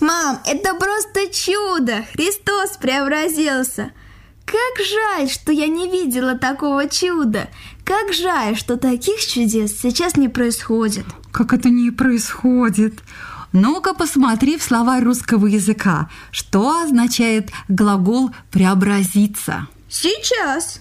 Мам, это просто чудо! Христос преобразился! Как жаль, что я не видела такого чуда! Как жаль, что таких чудес сейчас не происходит! Как это не происходит? Ну-ка посмотри в словарь русского языка, что означает глагол «преобразиться». Сейчас!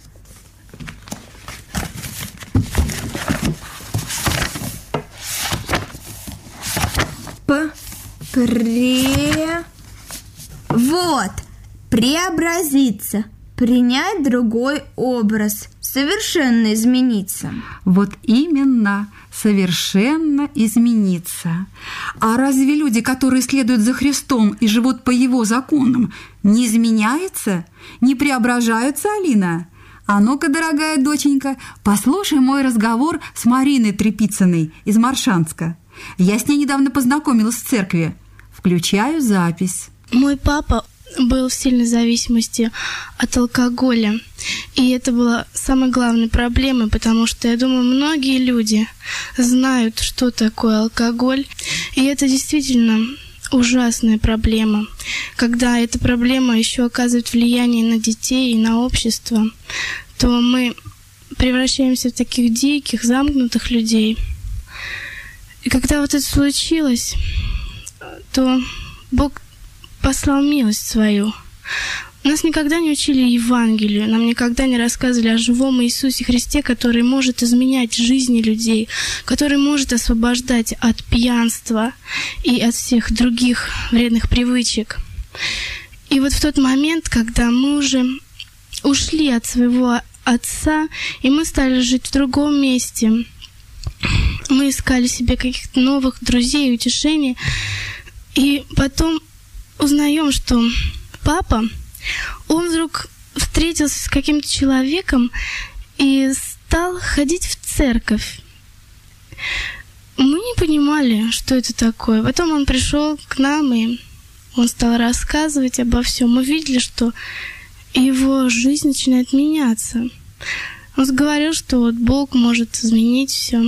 Вот, преобразиться, принять другой образ, совершенно измениться. Вот именно, совершенно измениться. А разве люди, которые следуют за Христом и живут по Его законам, не изменяются, не преображаются, Алина? А ну-ка, дорогая доченька, послушай мой разговор с Мариной Трепицыной из Моршанска. Я с ней недавно познакомилась в церкви. Включаю запись. Мой папа был в сильной зависимости от алкоголя. И это была самой главной проблемой, потому что, я думаю, многие люди знают, что такое алкоголь. И это действительно ужасная проблема. Когда эта проблема еще оказывает влияние на детей и на общество, то мы превращаемся в таких диких, замкнутых людей. И когда вот это случилось, то Бог послал милость свою. Нас никогда не учили Евангелию, нам никогда не рассказывали о живом Иисусе Христе, который может изменять жизни людей, который может освобождать от пьянства и от всех других вредных привычек. И вот в тот момент, когда мы уже ушли от своего отца, и мы стали жить в другом месте, мы искали себе каких-то новых друзей, утешений, и потом узнаем, что папа, он вдруг встретился с каким-то человеком и стал ходить в церковь. Мы не понимали, что это такое. Потом он пришел к нам, и он стал рассказывать обо всем. Мы видели, что его жизнь начинает меняться. Он говорил, что вот Бог может изменить все.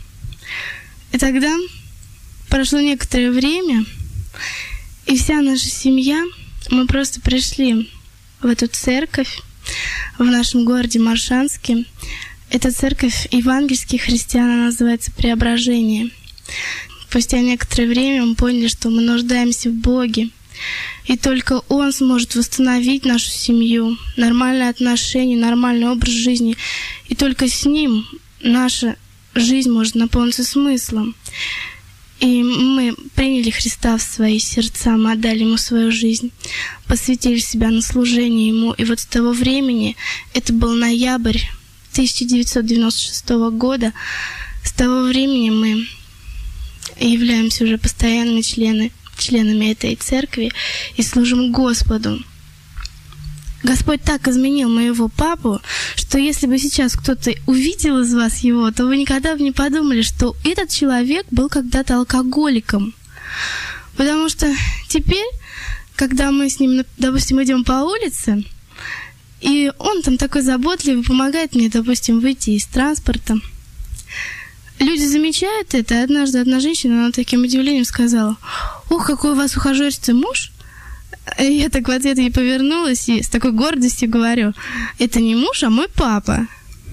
И тогда прошло некоторое время, и вся наша семья, мы просто пришли в эту церковь в нашем городе Моршанске. Эта церковь евангельских христиан, она называется «Преображение». Спустя некоторое время мы поняли, что мы нуждаемся в Боге, и только Он сможет восстановить нашу семью, нормальные отношения, нормальный образ жизни, и только с Ним наша жизнь может наполниться смыслом. И мы приняли Христа в свои сердца, мы отдали Ему свою жизнь, посвятили себя на служение Ему. И вот с того времени, это был ноябрь 1996 года, с того времени мы являемся уже постоянными членами этой церкви и служим Господу. Господь так изменил моего папу, что если бы сейчас кто-то увидел из вас его, то вы никогда бы не подумали, что этот человек был когда-то алкоголиком. Потому что теперь, когда мы с ним, допустим, идем по улице, и он там такой заботливый, помогает мне, допустим, выйти из транспорта, люди замечают это. Однажды одна женщина, она таким удивлением сказала: «Ух, какой у вас ухажёристый муж!» И я так в ответ ей повернулась и с такой гордостью говорю: «Это не муж, а мой папа».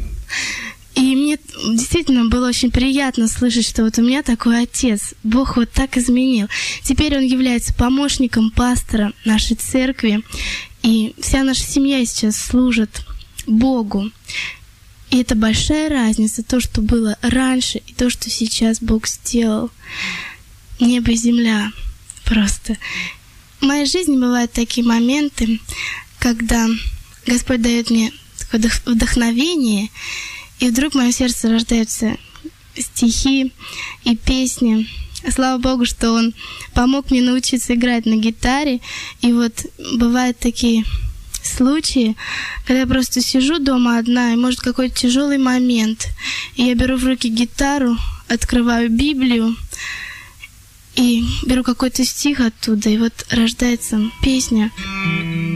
И мне действительно было очень приятно слышать, что вот у меня такой отец. Бог вот так изменил. Теперь он является помощником пастора нашей церкви. И вся наша семья сейчас служит Богу. И это большая разница, то, что было раньше, и то, что сейчас Бог сделал. Небо и земля просто. В моей жизни бывают такие моменты, когда Господь дает мне такое вдохновение, и вдруг в моем сердце рождаются стихи и песни. Слава Богу, что Он помог мне научиться играть на гитаре. И вот бывают такие случаи, когда я просто сижу дома одна, и может какой-то тяжелый момент, и я беру в руки гитару, открываю Библию, и беру какой-то стих оттуда, и вот рождается песня.